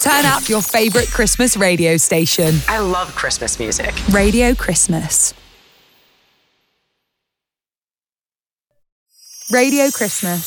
Turn up your favourite Christmas radio station. I love Christmas music. Radio Christmas. Radio Christmas.